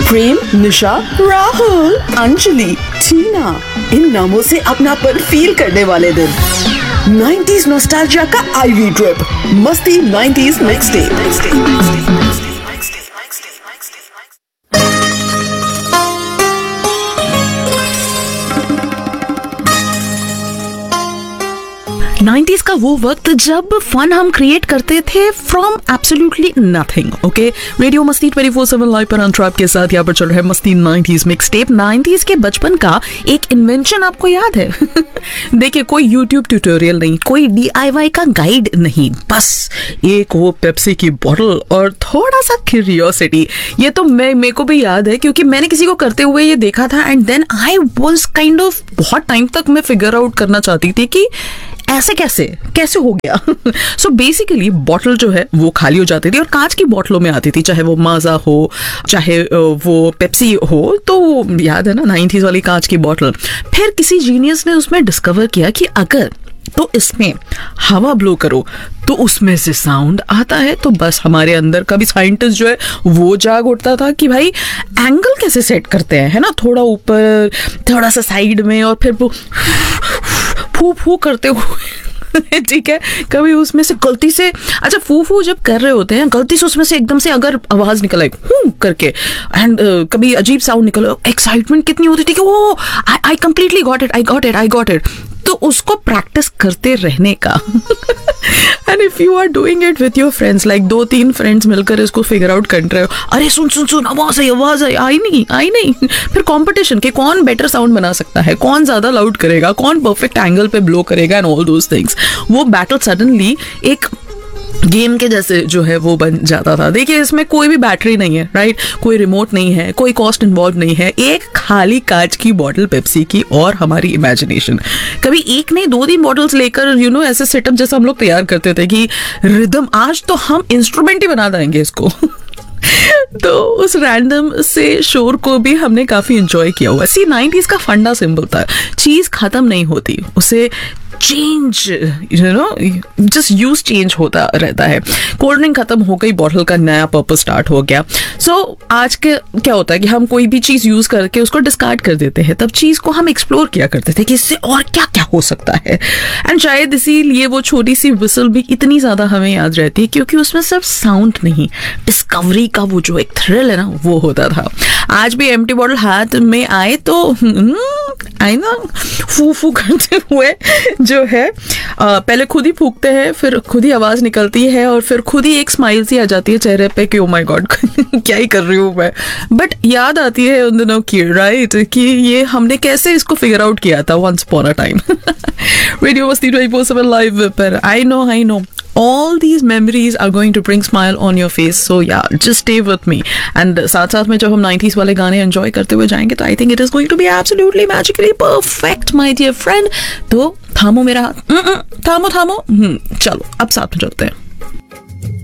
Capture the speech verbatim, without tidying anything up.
प्रेम, निशा, राहुल, अंजलि, टीना, इन नामों से अपनापन फील करने वाले दिन। नाइंटीज़ नॉस्टैल्जिया का आईवी ट्रिप, मस्ती नाइंटीज़ मिक्स डे। नाइंटीज़ का वो वक्त जब फन हम क्रिएट करते थे from absolutely nothing. Okay, radio मस्ती ट्वेंटी फोर सेवन लाइव पर अंतराप के साथ यहाँ पर चल रहा है मस्ती नाइंटीज़ मिक्स टेप। नाइंटीज़ के बचपन का एक इन्वेंशन आपको याद है? देखिए, कोई यूट्यूब ट्यूटोरियल नहीं, कोई डीआईवाई का गाइड नहीं, बस एक वो पेप्सी की बोतल और थोड़ा सा क्यूरियोसिटी। ये तो मैं मेरे को भी याद है क्योंकि मैंने किसी को करते हुए ये देखा था and then I was kind of बहुत टाइम तक मैं फिगर आउट करना चाहती थी कि ऐसे कैसे कैसे हो गया। सो बेसिकली बॉटल जो है वो खाली हो जाती थी और कांच की बोतलों में आती थी, चाहे वो माजा हो चाहे वो पेप्सी हो। तो याद है ना नाइंटीज़ वाली कांच की बोतल। फिर किसी जीनियस ने उसमें डिस्कवर किया कि अगर तो इसमें हवा ब्लो करो तो उसमें से साउंड आता है। तो बस हमारे अंदर का भी साइंटिस्ट जो है वो जाग उठता था कि भाई एंगल कैसे सेट करते हैं, है ना, थोड़ा ऊपर थोड़ा सा साइड में और फिर वो फू फू करते हुए ठीक है, कभी उसमें से गलती से, अच्छा फू फू जब कर रहे होते हैं गलती से उसमें से एकदम से अगर आवाज निकल आई हूं करके एंड uh, कभी अजीब साउंड निकल, एक्साइटमेंट कितनी होती थी कि वो I completely got it I got it I got it. तो उसको प्रैक्टिस करते रहने का and if you are doing it with your friends, like दो तीन फ्रेंड्स मिलकर इसको फिगर आउट कर रहे हो, अरे सुन सुन सुन आवाज आई आवाज आई आई नहीं आई नहीं फिर कंपटीशन के कौन बेटर साउंड बना सकता है, कौन ज्यादा लाउड करेगा, कौन परफेक्ट एंगल पे ब्लो करेगा एंड ऑल दोस थिंग्स। वो बैटल सडनली एक गेम के जैसे जो है वो बन जाता था। देखिए, इसमें कोई भी बैटरी नहीं है, राइट, कोई रिमोट नहीं है, कोई कॉस्ट इन्वॉल्व नहीं है, एक खाली कांच की बॉटल पेप्सी की और हमारी इमेजिनेशन। कभी एक नहीं दो तीन बॉटल्स लेकर यू नो ऐसे सेटअप जैसा हम लोग तैयार करते थे कि रिदम आज तो हम इंस्ट्रूमेंट ही बना देंगे इसको। तो उस रैंडम से शोर को भी हमने काफी एंजॉय किया हुआ। सी नाइंटीज़ का फंडा सिंबल था, चीज खत्म नहीं होती, उसे change you know just use change होता रहता है। कोल्ड ड्रिंक खत्म हो गई, बॉटल का नया पर्पस स्टार्ट हो गया। सो so, आज के क्या होता है कि हम कोई भी चीज यूज करके उसको डिस्कार्ड कर देते हैं, तब चीज को हम एक्सप्लोर किया करते थे कि इससे और क्या क्या हो सकता है। एंड शायद इसीलिए वो छोटी सी विसल भी इतनी ज्यादा हमें याद रहती है क्योंकि उसमें सिर्फ साउंड नहीं, डिस्कवरी का वो जो एक थ्रिल है ना वो होता था। आज भी एम्प्टी बॉटल हाथ में आए तो आई ना फू फू करते हुए जो है आ, पहले खुद ही फूकते हैं, फिर खुद ही आवाज निकलती है और फिर खुद ही एक स्माइल सी आ जाती है चेहरे पे कि ओ माय गॉड क्या ही कर रही हूँ मैं। बट याद आती है उन दिनों की, राइट, कि ये हमने कैसे इसको फिगर आउट किया था once upon a time. Radio मस्ती ट्वेंटी फोर सेवन लाइव पर I know I know all these memories are going to bring smile on your face, so yeah, just stay with me. And साथ साथ में जब हम nineties वाले गाने enjoy करते हुए जाएंगे तो I think it is going to be absolutely magically perfect, my dear friend. तो थामो मेरा हाथ, थामो थामो, हम्म चलो अब साथ में चलते हैं।